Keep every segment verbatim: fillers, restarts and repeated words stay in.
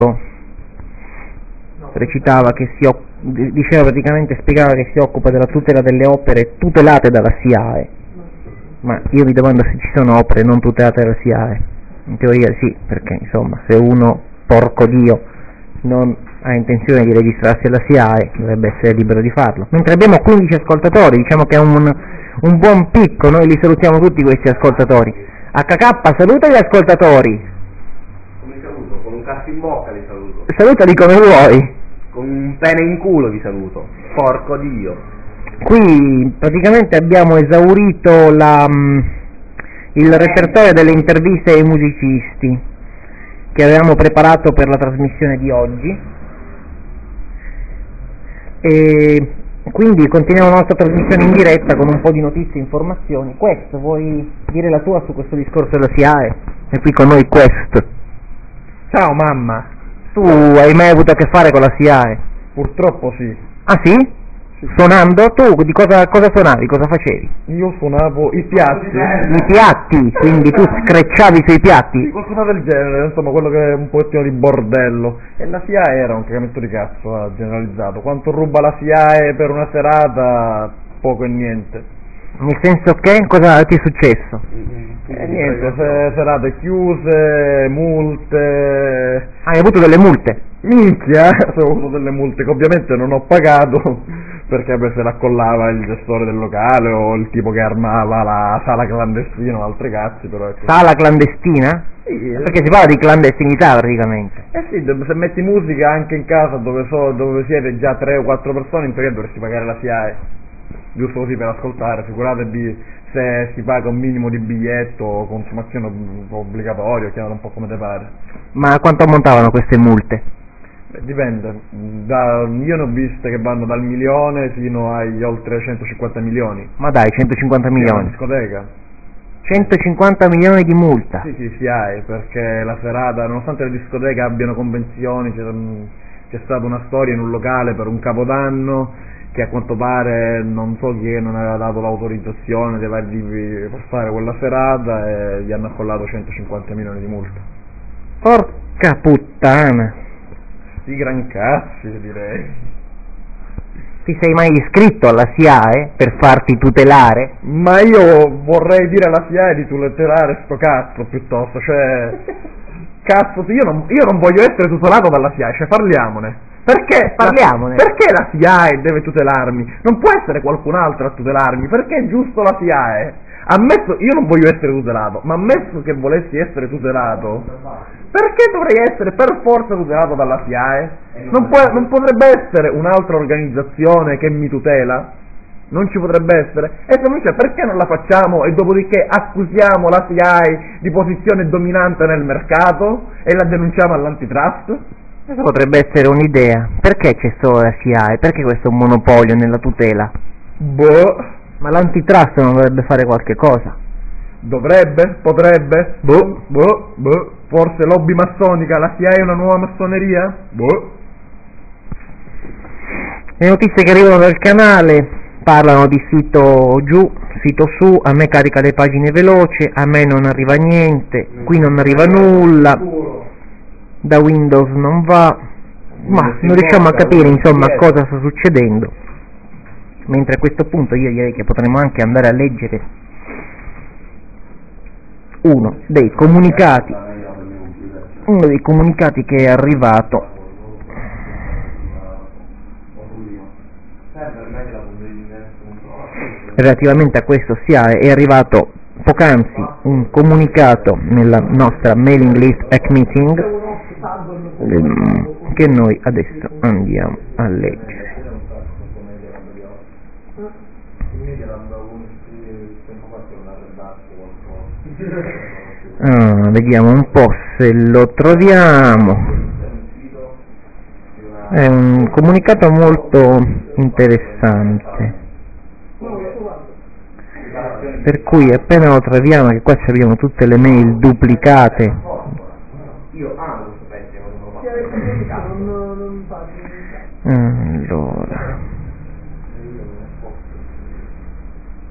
recitava che si occupa, diceva praticamente, spiegava che si occupa della tutela delle opere tutelate dalla S I A E, ma io mi domando se ci sono opere non tutelate dalla S I A E. In teoria sì, perché insomma se uno, porco Dio, non ha intenzione di registrarsi alla S I A E dovrebbe essere libero di farlo. Mentre abbiamo quindici ascoltatori, diciamo che è un, un buon picco, noi li salutiamo tutti questi ascoltatori. H K, saluta gli ascoltatori. Come saluto? Con un cazzo in bocca li saluto. Salutali come vuoi. Con un pene in culo vi saluto. Porco Dio. Qui praticamente abbiamo esaurito la, il repertorio delle interviste ai musicisti che avevamo preparato per la trasmissione di oggi, e quindi continuiamo la nostra trasmissione in diretta con un po' di notizie e informazioni. Questo, vuoi dire la tua su questo discorso della S I A E? È qui con noi Quest. Ciao mamma. Tu hai mai avuto a che fare con la S I A E? Purtroppo sì. Ah sì? Sì. Suonando? Tu di cosa, cosa suonavi? Cosa facevi? Io suonavo i piatti. I piatti? Quindi tu screcciavi sui piatti? Sì, qualcosa del genere, insomma, quello che è un pochettino di bordello. E la S I A E era un cagamento di cazzo generalizzato. Quanto ruba la S I A E per una serata? Poco e niente. Nel senso che? Cosa ti è successo? E niente, se, serate chiuse, multe. Hai avuto delle multe? Minchia, ho avuto delle multe che ovviamente non ho pagato perché beh, se la accollava il gestore del locale o il tipo che armava la sala clandestina o altri cazzi, però ecco. Sala clandestina? Sì, perché si parla di clandestinità praticamente. Eh sì, se metti musica anche in casa dove, so, dove siete già tre o quattro persone, in teoria dovresti pagare la S I A E, giusto così per ascoltare. Figuratevi se si paga un minimo di biglietto o consumazione obbligatoria, chiamalo un po' come te pare. Ma quanto ammontavano queste multe? Beh, dipende, da, io ne ho viste che vanno dal milione fino agli oltre centocinquanta milioni. Ma dai, centocinquanta milioni? Discoteca. centocinquanta milioni di multa? Sì, sì, sì, hai, perché la serata, nonostante le discoteche abbiano convenzioni, c'è, c'è stata una storia in un locale per un capodanno che a quanto pare non so chi non aveva dato l'autorizzazione dei vari tipi per fare quella serata e gli hanno accollato centocinquanta milioni di multa. Porca puttana! Sti gran cazzi, direi. Ti sei mai iscritto alla S I A E per farti tutelare? Ma io vorrei dire alla S I A E di tutelare sto cazzo piuttosto, cioè cazzo, io non, io non voglio essere tutelato dalla S I A E, cioè parliamone. Perché? Parliamone. La, perché la S I A E deve tutelarmi? Non può essere qualcun altro a tutelarmi, perché è giusto la S I A E? Ammesso, io non voglio essere tutelato, ma ammesso che volessi essere tutelato, perché dovrei essere per forza tutelato dalla S I A E? Non, può, non potrebbe essere un'altra organizzazione che mi tutela? Non ci potrebbe essere? E se non c'è, perché non la facciamo e dopodiché accusiamo la S I A E di posizione dominante nel mercato e la denunciamo all'antitrust? Questa potrebbe essere un'idea. Perché c'è solo la S I A E? Perché questo monopolio nella tutela? Boh. Ma l'antitrust non dovrebbe fare qualche cosa? Dovrebbe? Potrebbe? Boh, boh, boh. Forse lobby massonica, la S I A E è una nuova massoneria? Boh. Le notizie che arrivano dal canale parlano di sito giù, sito su, a me carica le pagine veloce, a me non arriva niente, qui non arriva nulla, da Windows non va, ma non riusciamo a capire insomma cosa sta succedendo. Mentre a questo punto io direi che potremmo anche andare a leggere uno dei comunicati, uno dei comunicati che è arrivato relativamente a questo S I A E. È arrivato poc'anzi un comunicato nella nostra mailing list hack meeting che noi adesso andiamo a leggere. Ah, vediamo un po' se lo troviamo. È un comunicato molto interessante, per cui appena lo troviamo, che qua abbiamo tutte le mail duplicate. Io amo questo pezzo, allora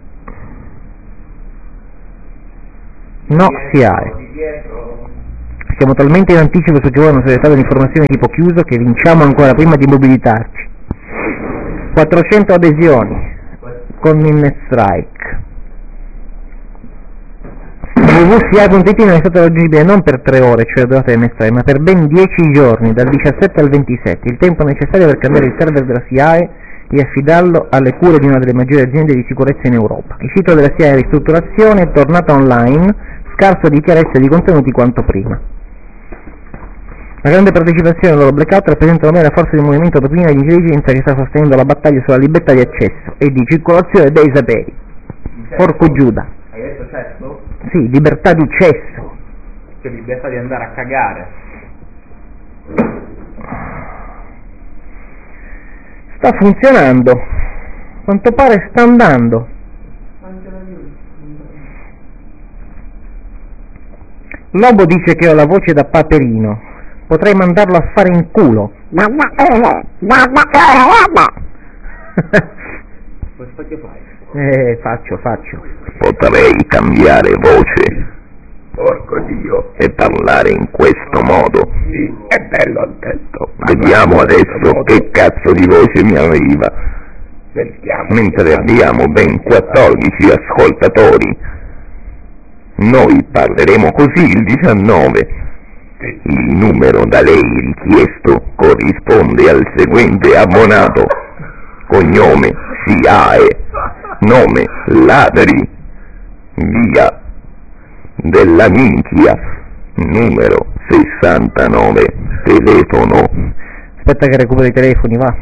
no, S I A E. Siamo talmente in anticipo su che ora una società dell'informazione tipo chiuso che vinciamo ancora prima di mobilitarci. quattrocento adesioni con Midnight Strike. w w w punto s i a punto i t non è stato raggiungibile non per tre ore, cioè durata del Strike, ma per ben dieci giorni, dal diciassette al ventisette, il tempo necessario per cambiare il server della C I A E e affidarlo alle cure di una delle maggiori aziende di sicurezza in Europa. Il sito della C I A E in ristrutturazione è tornato online, scarso di chiarezza e di contenuti quanto prima. La grande partecipazione al loro blackout rappresenta ormai la forza di un movimento d'opinione e di intelligenza che sta sostenendo la battaglia sulla libertà di accesso e di circolazione dei saperi. Porco Giuda. Hai detto cesso? Sì, libertà di cesso. Cioè libertà di andare a cagare. Sta funzionando. A quanto pare sta andando. Lobo dice che ho la voce da Paperino. Potrei mandarlo a fare in culo. Questo che fai? Eh, faccio, faccio. Potrei cambiare voce, porco Dio, e parlare in questo modo. Sì, è bello il detto. Vediamo adesso che cazzo di voce mi arriva. Mentre abbiamo ben quattordici ascoltatori, noi parleremo così il diciannove. Il numero da lei richiesto corrisponde al seguente abbonato: cognome C I A E, nome Ladri, via della minchia, numero sessantanove, telefono. Aspetta che recupero i telefoni, va.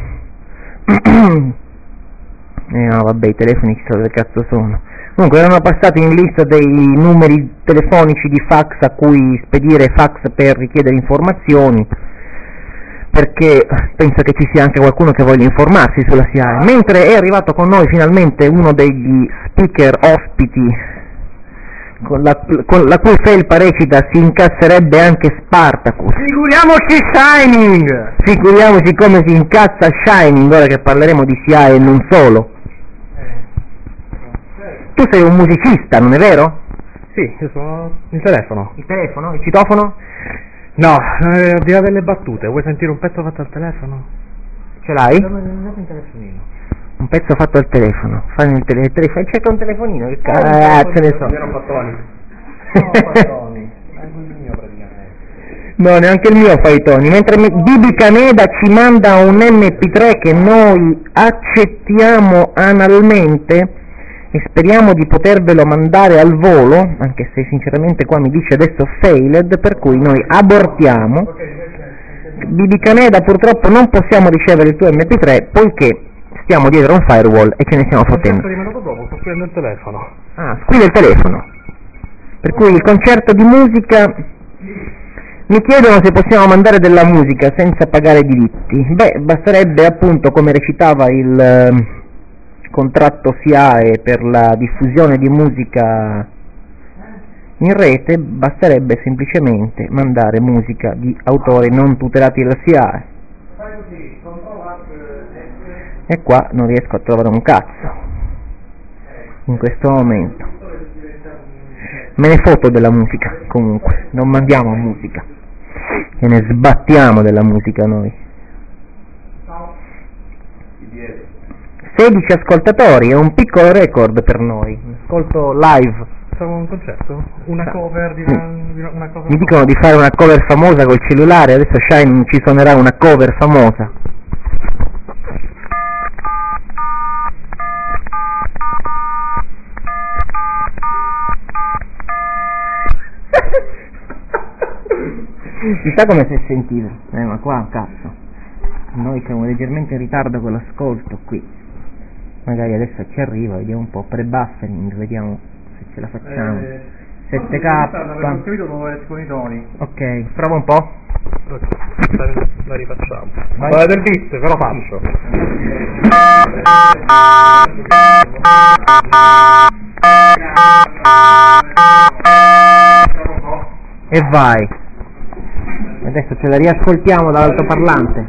Eh no, vabbè, i telefoni chissà dove cazzo sono. Comunque erano passati in lista dei numeri telefonici di fax a cui spedire fax per richiedere informazioni, perché penso che ci sia anche qualcuno che voglia informarsi sulla C I A E. Mentre è arrivato con noi finalmente uno degli speaker ospiti, con la, con la cui felpa recita si incazzerebbe anche Spartacus. Figuriamoci Shining! Figuriamoci come si incazza Shining, ora che parleremo di C I A E e non solo. Tu sei un musicista, non è vero? Sì, io sono il telefono. Il telefono? Il citofono? No, eh, al di là delle battute, vuoi sentire un pezzo fatto al telefono? Ce l'hai? Un telefonino. Un pezzo fatto al telefono. Fai il, tele- il telefono. Cerca un telefonino, che cazzo ne so. Io non pattoni. No, patroni, è il mio praticamente. No, neanche il mio fa i toni. Mentre Bibi Caneda ci manda un emme pi tre che noi accettiamo analmente e speriamo di potervelo mandare al volo, anche se sinceramente qua mi dice adesso failed, per cui noi abortiamo. Bibi Caneda, purtroppo non possiamo ricevere il tuo emme pi tre poiché stiamo dietro un firewall e ce ne stiamo fottendo. Sto rimanendo dopo, sto scrivendo il telefono. Ah, squilla il telefono. Per cui il concerto di musica, mi chiedono se possiamo mandare della musica senza pagare diritti. Beh, basterebbe appunto, come recitava il eh, contratto C I A E per la diffusione di musica in rete, basterebbe semplicemente mandare musica di autori non tutelati dalla C I A E. E qua non riesco a trovare un cazzo in questo momento. Me ne foto della musica, comunque, non mandiamo musica, e ne sbattiamo della musica noi. sedici ascoltatori, è un piccolo record per noi, ascolto live. Facciamo un concerto? Una cover di una, di una cover. Mi dicono di fare una cover famosa col cellulare, adesso Shine ci suonerà una cover famosa. Chissà come si è sentito, eh, ma qua cazzo, noi siamo leggermente in ritardo con l'ascolto qui, magari adesso ci arriva, vediamo un po', pre-buffering, vediamo se ce la facciamo. Eh, sette K. Non capito dove con i toni. Ok, prova un po'. La, la rifacciamo. Vai. Quella del bis, però faccio. E vai. Adesso ce la riascoltiamo dall'altoparlante.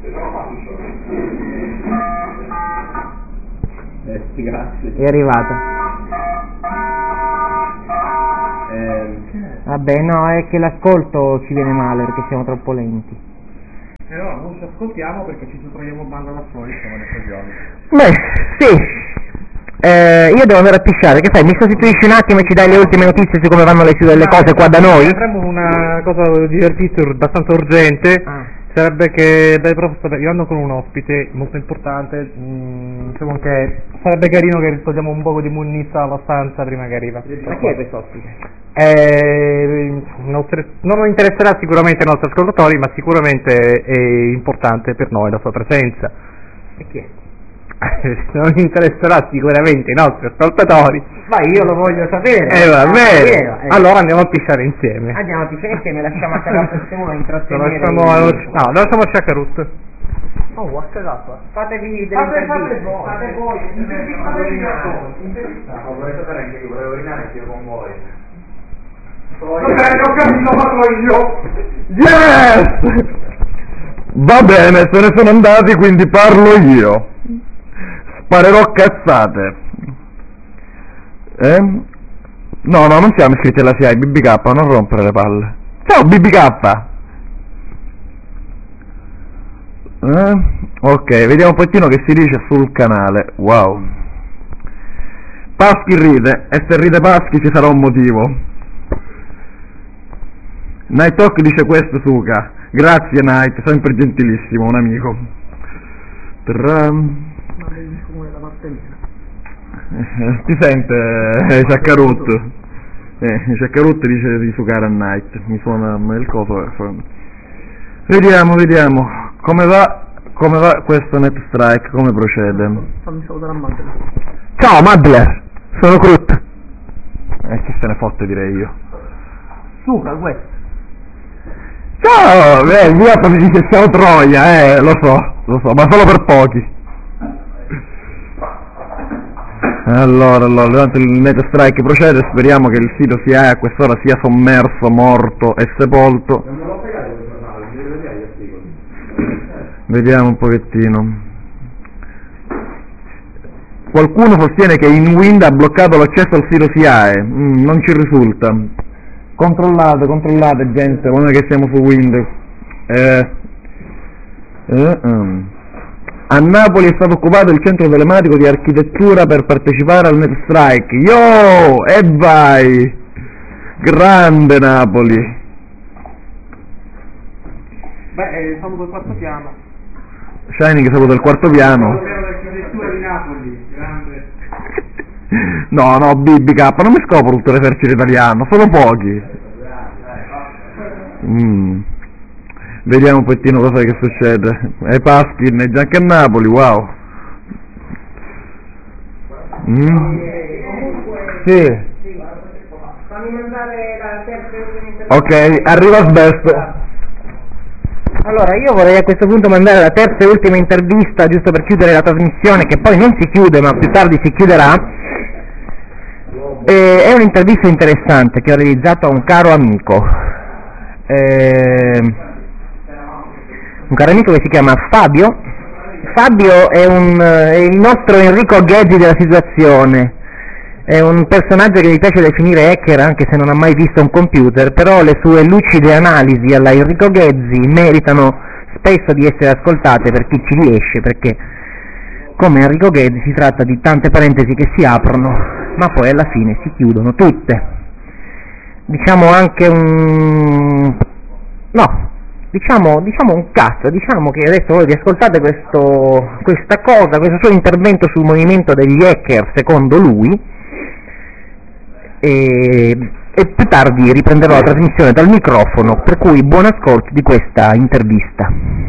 Eh, sì, grazie. È arrivata. Eh, Vabbè, no, è che l'ascolto ci viene male perché siamo troppo lenti. E allora non ci ascoltiamo perché ci troviamo banda da soli, siamo le occasioni. Beh, sì. Eh, io devo andare a pisciare, che fai? Mi sostituisci un attimo e ci dai le ultime notizie su come vanno le, le cose qua da noi? Avremmo una cosa divertente, abbastanza urgente, Ah. sarebbe che beh, però sto arrivando con un ospite molto importante, mh, diciamo che sarebbe carino che togliamo un po' di munnizza alla stanza prima che arriva. Ma chi è questo ospite? Eh, nostre, non interesserà sicuramente ai nostri ascoltatori, ma sicuramente è importante per noi la sua presenza. E chi è? Non interesserà sicuramente i nostri ascoltatori. Ma io lo voglio sapere. Eh va Ah, bene. vero, eh. Allora andiamo a pisciare insieme. Andiamo a pisciare insieme, lasciamo a casa uno a Lo intrattenere. lasciamo, il- no, lo lasciamo a Chacarut. Oh, a cagato. Fatevi delle Fate- interviste. fate voi. Fate voi. Intervistatevi da voi. No, vorrei sapere anche io, volevo urinare anche io con voi. Va bene, ho capito, vado io. Yes! Va bene, se ne sono andati, quindi parlo io. Sparerò cazzate. Eh? No, no, non siamo iscritti alla S I A I, B B K, non rompere le palle. Ciao B B K! Eh? Ok, vediamo un pochettino che si dice sul canale. Wow. Paschi ride, e se ride Paschi ci sarà un motivo. Night Talk dice questo, Suka. Grazie Night, sempre gentilissimo, un amico. Tram. Eh, ti sente eh, Ciaccarut? Eh, Ciaccarut dice di sucare a Night. Mi suona il coso. eh, fa- Vediamo, vediamo. Come va? Come va questo Net Strike? Come procede? Fammi salutare a Madeleine. Ciao Madler! Sono Crut! Eh, chi se ne fotte direi io. Suca, questo. Ciao! Eh, via mi dice ciao Troia, eh, lo so, lo so, ma solo per pochi. Allora, allora, durante il Net Strike procede, speriamo che il sito S I A I a quest'ora sia sommerso, morto e sepolto. Non me l'ho pagato quel giornale, mi devo vedere gli articoli. Vediamo un pochettino. Qualcuno sostiene che in Wind ha bloccato l'accesso al sito S I A I, mm, non ci risulta. Controllate, controllate gente, non è che siamo su Wind. Eh, eh, um. A Napoli è stato occupato il centro telematico di architettura per partecipare al Net Strike. Yo! E vai! Grande Napoli! Beh, eh, saluto il quarto piano. Shining saluta il quarto piano. L'architettura di Napoli, grande. No, no, B B K, non mi scopro tutto l'esercito italiano, sono pochi. Mm. Vediamo un pochettino cosa che succede. E Paskin e già anche a Napoli, wow. Mm. Sì. Fammi mandare la terza e ultima intervista. Ok, arriva Sbesto. Allora, io vorrei a questo punto mandare la terza e ultima intervista, giusto per chiudere la trasmissione, che poi non si chiude, ma più tardi si chiuderà. E è un'intervista interessante che ho realizzato a un caro amico. Eh, un caro amico che si chiama Fabio. Fabio è, un, è il nostro Enrico Ghezzi della situazione. È un personaggio che mi piace definire hacker, anche se non ha mai visto un computer, però le sue lucide analisi alla Enrico Ghezzi meritano spesso di essere ascoltate per chi ci riesce, perché come Enrico Ghezzi si tratta di tante parentesi che si aprono, ma poi alla fine si chiudono tutte. Diciamo anche un... no, diciamo, diciamo un cazzo, diciamo che adesso voi vi ascoltate questo, questa cosa, questo suo intervento sul movimento degli hacker, secondo lui, e, e più tardi riprenderò la trasmissione dal microfono, per cui buon ascolto di questa intervista.